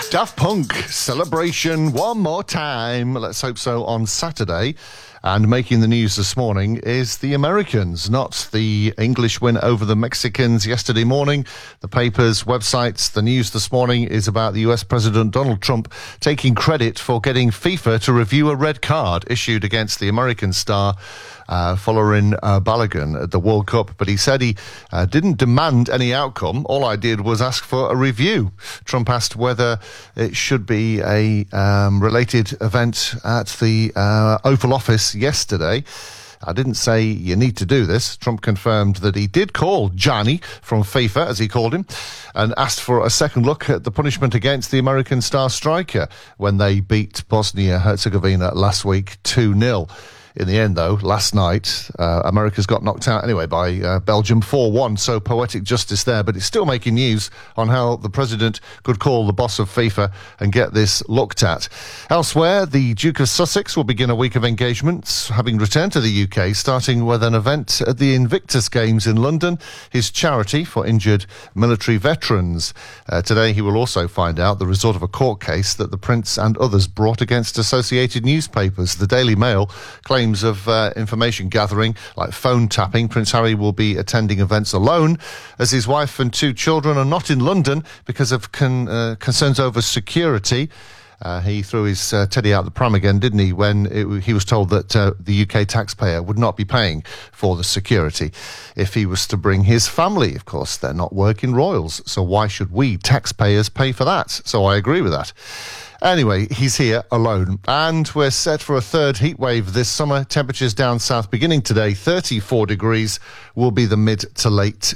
Daft Punk celebration one more time. Let's hope so on Saturday. And making the news this morning is the Americans, not the English win over the Mexicans yesterday morning. The papers, websites, the news this morning is about the US President Donald Trump taking credit for getting FIFA to review a red card issued against the American star following Balogun at the World Cup. But he said he didn't demand any outcome. All I did was ask for a review. Trump asked whether it should be a related event at the Oval Office yesterday. I didn't say you need to do this. Trump confirmed that he did call Gianni from FIFA, as he called him, and asked for a second look at the punishment against the American star striker when they beat Bosnia-Herzegovina last week 2-0. In the end, though, last night, America's got knocked out anyway by Belgium 4-1, so poetic justice there. But it's still making news on how the president could call the boss of FIFA and get this looked at. Elsewhere, the Duke of Sussex will begin a week of engagements, having returned to the UK, starting with an event at the Invictus Games in London, his charity for injured military veterans. Today, he will also find out the result of a court case that the Prince and others brought against Associated Newspapers. The Daily Mail claims of information gathering, like phone tapping. Prince Harry will be attending events alone, as his wife and 2 children are not in London because of concerns over security. He threw his teddy out the pram again, didn't he, when he was told that the UK taxpayer would not be paying for the security if he was to bring his family. Of course, they're not working royals, so why should we taxpayers pay for that? So I agree with that. Anyway, he's here alone, and we're set for a third heat wave this summer. Temperatures down south beginning today, 34 degrees, will be the mid to late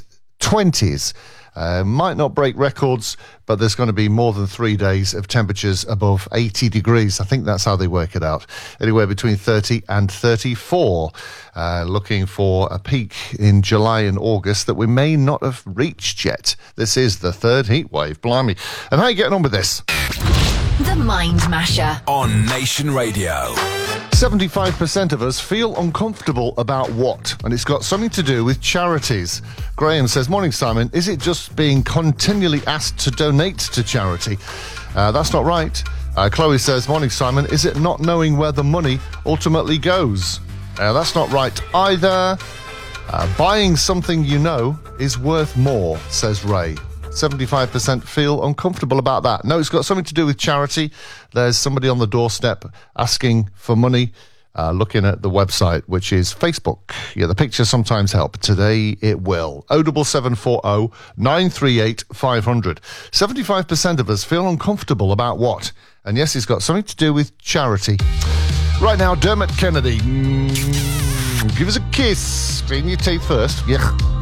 20s. Might not break records, but there's going to be more than 3 days of temperatures above 80 degrees. I think that's how they work it out. Anywhere between 30 and 34. Looking for a peak in July and August that we may not have reached yet. This is the third heat wave. Blimey. And how are you getting on with this? The Mind Masher on Nation Radio. 75% of us feel uncomfortable about what? And it's got something to do with charities. Graham says, morning Simon, is it just being continually asked to donate to charity? That's not right. Chloe says, morning Simon, is it not knowing where the money ultimately goes? That's not right either. Buying something you know is worth more, says Ray. 75% feel uncomfortable about that. No, it's got something to do with charity. There's somebody on the doorstep asking for money, looking at the website, which is Facebook. Yeah, the pictures sometimes help. Today it will. 07740 938 500. 75% of us feel uncomfortable about what? And yes, it's got something to do with charity. Right now, Dermot Kennedy. Give us a kiss. Clean your teeth first. Yeah.